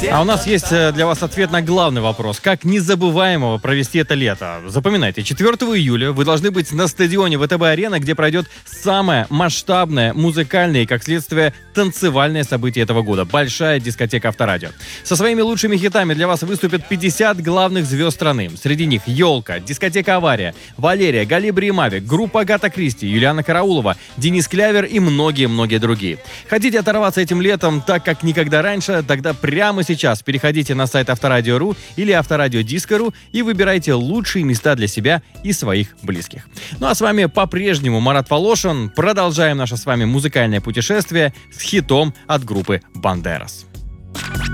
А у нас есть для вас ответ на главный вопрос. Как незабываемого провести это лето? Запоминайте, 4 июля вы должны быть на стадионе ВТБ-арена, где пройдет самое масштабное музыкальное и, как следствие, танцевальное событие этого года. Большая дискотека Авторадио. Со своими лучшими хитами для вас выступят 50 главных звезд страны. Среди них «Елка», дискотека «Авария», «Валерия», «Галибри и Мавик», группа «Агата Кристи», Юлиана Караулова, Денис Клявер и многие-многие другие. Хотите оторваться этим летом так, как никогда раньше? Тогда прямо сейчас переходите на сайт Авторадио.ру или Авторадио.Диско.ру и выбирайте лучшие места для себя и своих близких. Ну а с вами по-прежнему Марат Волошин. Продолжаем наше с вами музыкальное путешествие с хитом от группы «Бандерас».